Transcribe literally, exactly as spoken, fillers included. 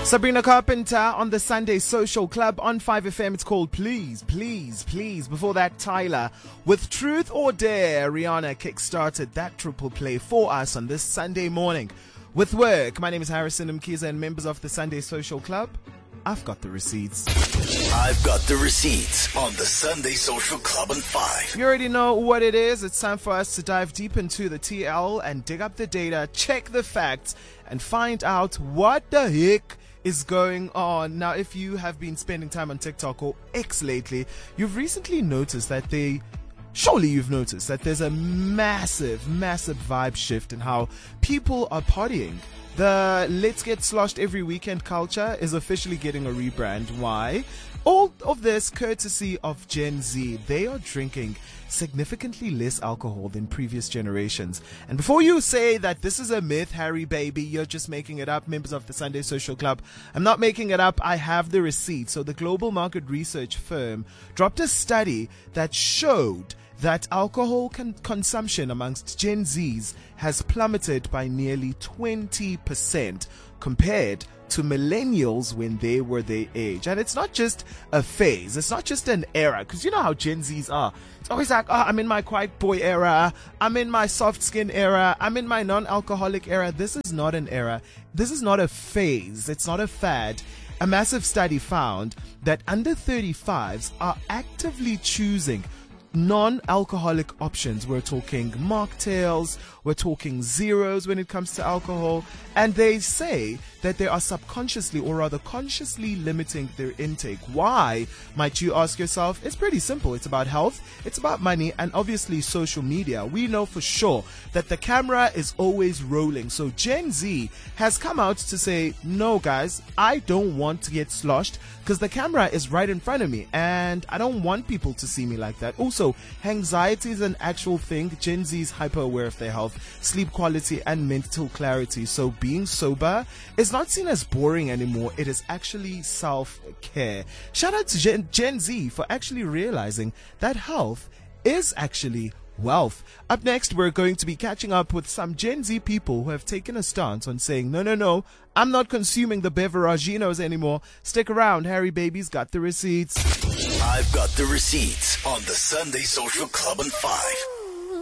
Sabrina Carpenter on the Sunday Social Club on five F M. It's called Please, Please, Please. Before that, Tyler with Truth or Dare. Rihanna kickstarted that triple play for us on this Sunday morning. With work, my name is Harrison Mkiza, and members of the Sunday Social Club, I've got the receipts. I've got the receipts on the Sunday Social Club on five. You already know what it is. It's time for us to dive deep into the T L and dig up the data, check the facts, and find out what the heck is going on. Now, if you have been spending time on TikTok or X lately, you've recently noticed that they Surely you've noticed that there's a massive, massive vibe shift in how people are partying. The let's get sloshed every weekend culture is officially getting a rebrand. Why? All of this courtesy of Gen Z. They are drinking significantly less alcohol than previous generations. And before you say that this is a myth, Harry baby, you're just making it up, members of the Sunday Social Club, I'm not making it up. I have the receipt. So the global market research firm dropped a study that showed that alcohol con- consumption amongst Gen Zs has plummeted by nearly twenty percent compared to millennials when they were their age. And it's not just a phase, it's not just an era, because you know how Gen Zs are. It's always like, oh, I'm in my quiet boy era, I'm in my soft skin era, I'm in my non-alcoholic era. This is not an era, this is not a phase, it's not a fad. A massive study found that under thirty-fives are actively choosing non-alcoholic options. We're talking mocktails, we're talking zeros when it comes to alcohol, and they say that they are subconsciously or rather consciously limiting their intake. Why, might you ask yourself? It's pretty simple. It's about health, it's about money, and obviously social media. We know for sure that the camera is always rolling. So Gen Z has come out to say, no guys, I don't want to get sloshed because the camera is right in front of me and I don't want people to see me like that. Also, anxiety is an actual thing. Gen Z is hyper aware of their health, sleep quality, and mental clarity. So being sober is not seen as boring anymore. It is actually self-care. Shout out to Gen, Gen Z for actually realizing that health is actually wealth. Up next, we're going to be catching up with some Gen Z people who have taken a stance on saying, no, no, no, I'm not consuming the beveraginos anymore. Stick around, Harry Baby's got the receipts. I've got the receipts on the Sunday Social Club on five.